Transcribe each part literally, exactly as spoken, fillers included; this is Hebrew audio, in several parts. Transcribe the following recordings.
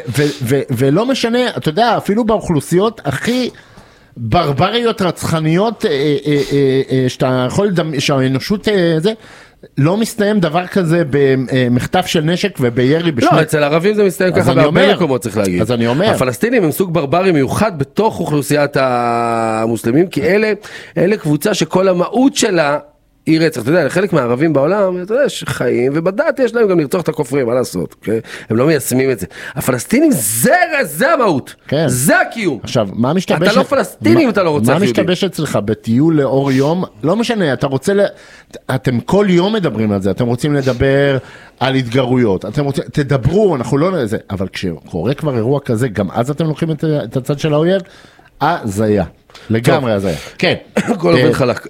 ולא משנה, אתה יודע, אפילו באוכלוסיות הכי ברבריות רצחניות, שאתה יכול, שהאנושות זה, לא מסתיים דבר כזה במחטף של נשק ובירי בשני... לא, אצל הערבים זה מסתיים ככה בהרבה מקומות, צריך להגיד. אז אני אומר. הפלסטינים הם סוג ברברי מיוחד בתוך אוכלוסיית המוסלמים, כי אלה, אלה קבוצה שכל המהות שלה היא רצח. אתה יודע, לחלק מהערבים בעולם, אתה יודע, יש חיים, ובדת יש להם גם לרצוח את הכופרים, מה לעשות? אוקיי? הם לא מיישמים את זה. הפלסטינים, זה, זה המהות. כן. זה הקיום. עכשיו, מה משתבש... אתה לא פלסטיני אם אתה לא רוצה... מה משתבש אצלך בטיול לאור יום? לא משנה, אתה רוצה... ל... אתם כל יום מדברים על זה, אתם רוצים לדבר על התגרויות, אתם רוצים... תדברו, אנחנו לא... זה... אבל כשקורה כבר אירוע כזה, גם אז אתם לוקחים את, את הצד של האויב? אה, זה היה. לגמרי אז היה. כן. כל עובד חלק.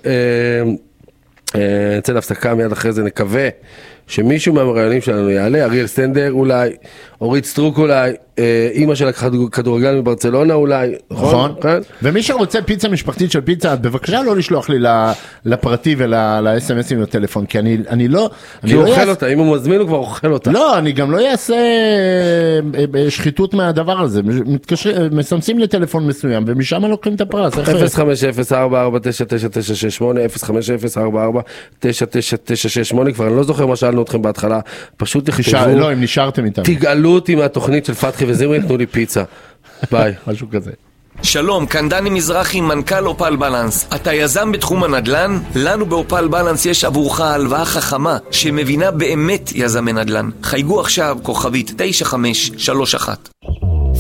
נצא להפסקה מיד אחרי זה, נקווה שמישהו מהמראיינים שלנו יעלה, אריאל סטנדר אולי, אורית סטרוק אולי, אמא של הכדורגל מברצלונה אולי, נכון? ומי שרוצה פיצה משפחתית של פיצה, בבקשה לא לשלוח לי לפרטי ול-אס אם אסים לטלפון, כי אני לא... כי הוא אוכל אותה, אם הוא מזמין הוא כבר אוכל אותה. לא, אני גם לא אעשה שחיתות מהדבר הזה, מסמסים לטלפון מסוים, ומשם לוקחים את הפרס. אפס חמש אפס ארבע ארבע תשע תשע תשע שש שמונה, אפס חמש אפס ארבע ארבע תשע תשע תשע שש שמונה, כבר אני לא זוכר מה שאלנו אתכם בהתחלה, פשוט תכתבו, לא, אם נשארתם איתם. תגאלו אותי מהתוכנית של פתחי וזמרי, תנו לי פיצה. ביי. משהו כזה. שלום, כאן דני מזרחי, מנכ"ל אופל בלנס. אתה יזם בתחום הנדל"ן? לנו באופל בלנס יש עבורך הלוואה חכמה שמבינה באמת יזמי נדל"ן. חייגו עכשיו כוכבית תשע חמש שלוש אחת.